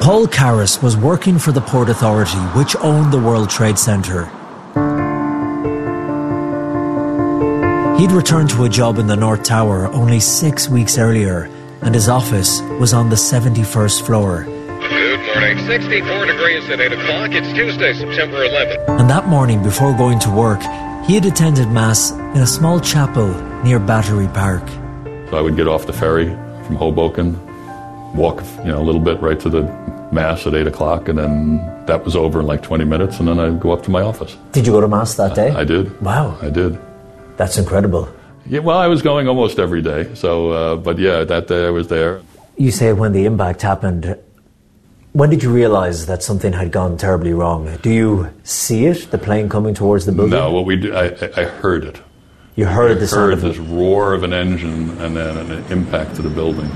Paul Karras was working for the Port Authority, which owned the World Trade Center. He'd returned to a job in the North Tower only 6 weeks earlier, and his office was on the 71st floor. Good morning. 64 degrees at 8 o'clock. It's Tuesday, September 11th. And that morning, before going to work, he had attended Mass in a small chapel near Battery Park. So I would get off the ferry from Hoboken, walk a little bit right to the Mass at 8 o'clock, and then that was over in like 20 minutes, and then I'd go up to my office. Did you go to Mass that day? I did. Wow. I did. That's incredible. Yeah, well, I was going almost every day, so, but yeah, that day I was there. You say when the impact happened, when did you realise that something had gone terribly wrong? Do you see it, the plane coming towards the building? No, what we did, I heard it. You heard the sound of this roar of an engine and then an impact to the building.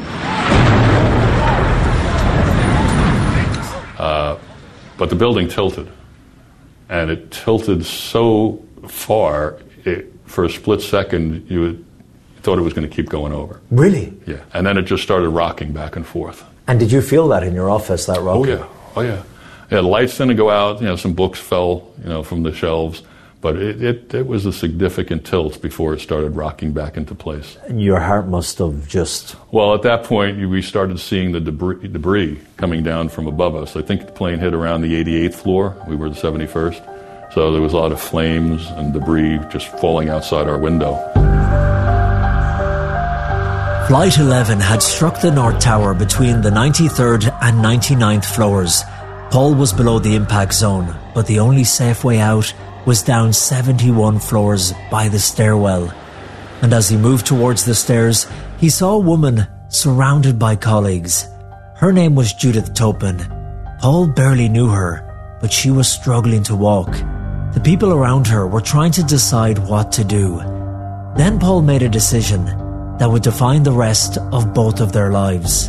But the building tilted, and it tilted so far, for a split second, you thought it was going to keep going over. Really? Yeah, and then it just started rocking back and forth. And did you feel that in your office, that rocking? Oh yeah. Yeah, the lights didn't go out, some books fell, from the shelves, but it was a significant tilt before it started rocking back into place. And your heart must have just... Well, at that point, we started seeing the debris coming down from above us. I think the plane hit around the 88th floor. We were the 71st. So there was a lot of flames and debris just falling outside our window. Flight 11 had struck the North Tower between the 93rd and 99th floors. Paul was below the impact zone, but the only safe way out was down 71 floors by the stairwell. And as he moved towards the stairs, he saw a woman surrounded by colleagues. Her name was Judith Topin. Paul barely knew her, but she was struggling to walk. The people around her were trying to decide what to do. Then Paul made a decision that would define the rest of both of their lives.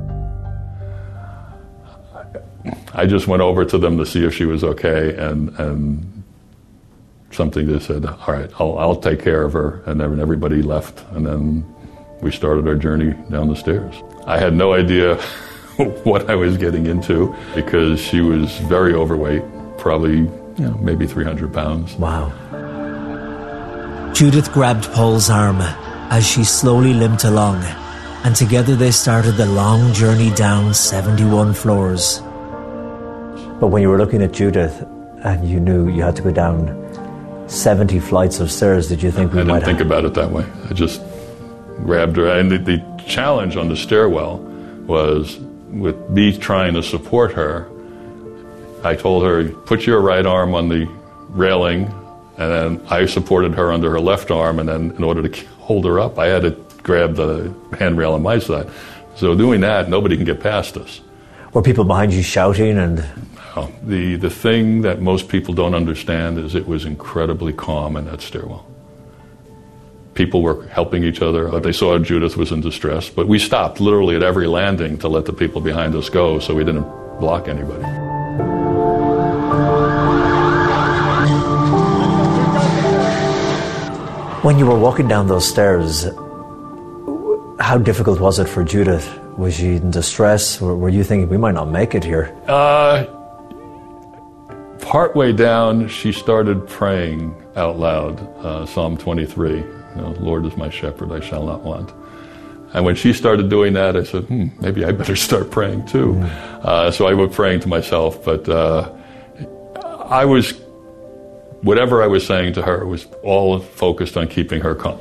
I just went over to them to see if she was okay, and something just said, all right, I'll take care of her, and then everybody left, and then we started our journey down the stairs. I had no idea what I was getting into because she was very overweight, probably maybe 300 pounds. Wow. Judith grabbed Paul's arm as she slowly limped along, and together they started the long journey down 71 floors. But when you were looking at Judith and you knew you had to go down 70 flights of stairs, did you think I didn't think about it that way. I just grabbed her. And the challenge on the stairwell was with me trying to support her. I told her, put your right arm on the railing, and then I supported her under her left arm, and then in order to hold her up, I had to grab the handrail on my side. So doing that, nobody can get past us. Were people behind you shouting? And the thing that most people don't understand is it was incredibly calm in that stairwell. People were helping each other. They saw Judith was in distress, but we stopped literally at every landing to let the people behind us go so we didn't block anybody. When you were walking down those stairs, how difficult was it for Judith? Was she in distress? Or were you thinking, we might not make it here? Partway down, she started praying out loud, Psalm 23. Lord is my shepherd, I shall not want. And when she started doing that, I said, maybe I better start praying too. So I was praying to myself, but whatever I was saying to her was all focused on keeping her calm.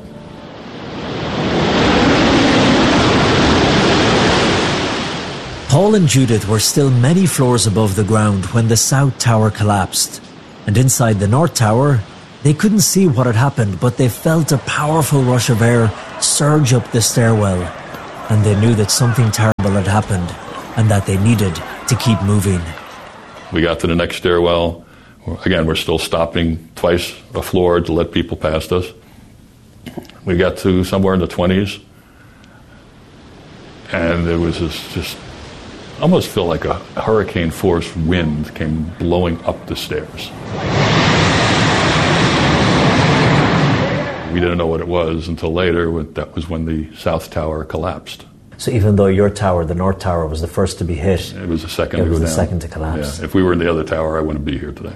Paul and Judith were still many floors above the ground when the South Tower collapsed. And inside the North Tower, they couldn't see what had happened, but they felt a powerful rush of air surge up the stairwell. And they knew that something terrible had happened and that they needed to keep moving. We got to the next stairwell. Again, we're still stopping twice a floor to let people past us. We got to somewhere in the 20s. And there was this just almost felt like a hurricane force wind came blowing up the stairs. We didn't know what it was until later. That was when the South Tower collapsed. So even though your tower, the North Tower, was the first to be hit, it was the second it to go was the down. second to collapse. Yeah. If we were in the other tower, I wouldn't be here today.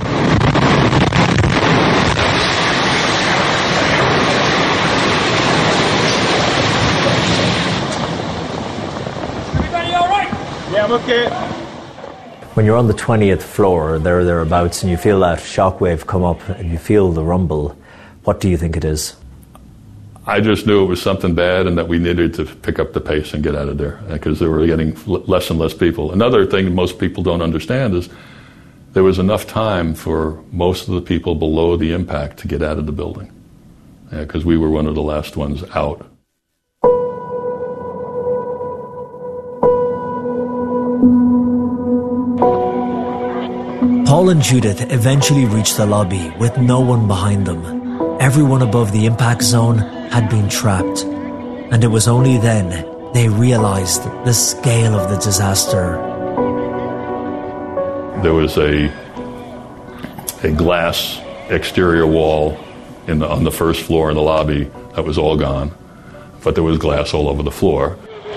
Everybody all right? Yeah, I'm okay. When you're on the 20th floor, thereabouts, and you feel that shockwave come up and you feel the rumble, what do you think it is? I just knew it was something bad and that we needed to pick up the pace and get out of there because they were getting less and less people. Another thing most people don't understand is there was enough time for most of the people below the impact to get out of the building because we were one of the last ones out. Paul and Judith eventually reached the lobby with no one behind them. Everyone above the impact zone had been trapped, and it was only then they realized the scale of the disaster. There was a glass exterior wall on the first floor in the lobby that was all gone, but there was glass all over the floor.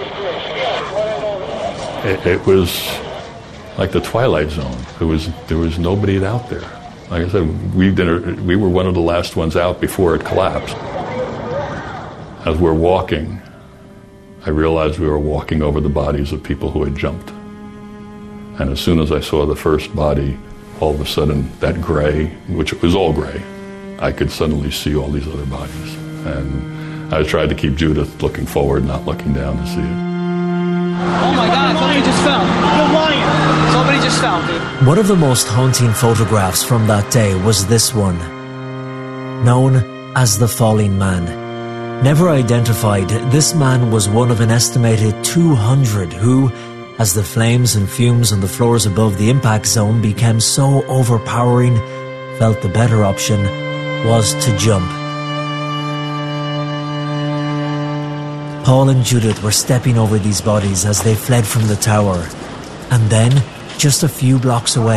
It was like the Twilight Zone. There was nobody out there. Like I said, we were one of the last ones out before it collapsed. As we're walking, I realized we were walking over the bodies of people who had jumped. And as soon as I saw the first body, all of a sudden that gray, which was all gray, I could suddenly see all these other bodies. And I tried to keep Judith looking forward, not looking down to see it. Oh my God, somebody just fell. You're lying. Somebody just fell, dude. One of the most haunting photographs from that day was this one, known as the Falling Man. Never identified, this man was one of an estimated 200 who, as the flames and fumes on the floors above the impact zone became so overpowering, felt the better option was to jump. Paul and Judith were stepping over these bodies as they fled from the tower. And then, just a few blocks away,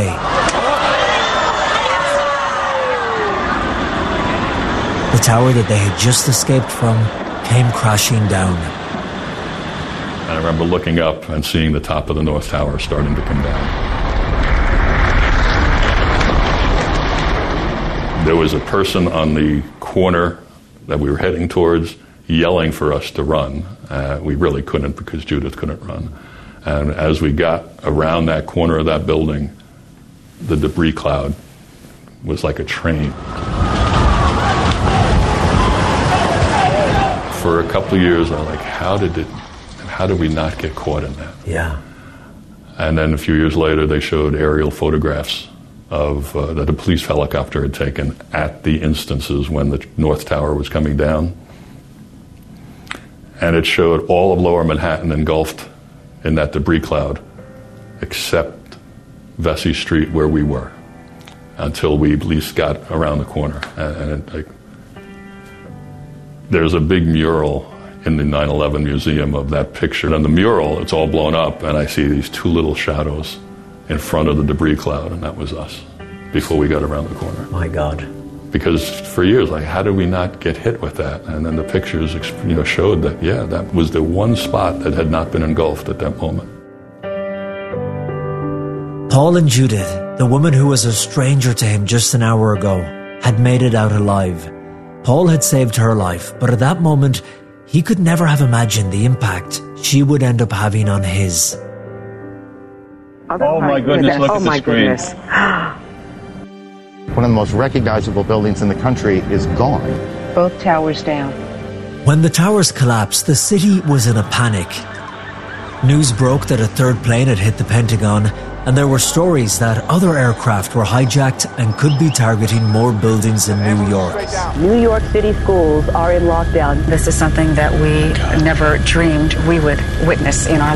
the tower that they had just escaped from came crashing down. And I remember looking up and seeing the top of the North Tower starting to come down. There was a person on the corner that we were heading towards yelling for us to run. We really couldn't because Judith couldn't run. And as we got around that corner of that building, the debris cloud was like a train. For a couple of years, I was like, how did we not get caught in that? Yeah. And then a few years later, they showed aerial photographs of that a police helicopter had taken at the instances when the North Tower was coming down. And it showed all of Lower Manhattan engulfed in that debris cloud, except Vesey Street where we were, until we at least got around the corner. There's a big mural in the 9/11 museum of that picture. And on the mural, it's all blown up, and I see these two little shadows in front of the debris cloud, and that was us before we got around the corner. My God. Because for years, like, how did we not get hit with that? And then the pictures, showed that, yeah, that was the one spot that had not been engulfed at that moment. Paul and Judith, the woman who was a stranger to him just an hour ago, had made it out alive. Paul had saved her life, but at that moment, he could never have imagined the impact she would end up having on his. Oh my goodness, look at the screen. One of the most recognizable buildings in the country is gone. Both towers down. When the towers collapsed, the city was in a panic. News broke that a third plane had hit the Pentagon, and there were stories that other aircraft were hijacked and could be targeting more buildings in New York. New York City schools are in lockdown. This is something that we never dreamed we would witness in our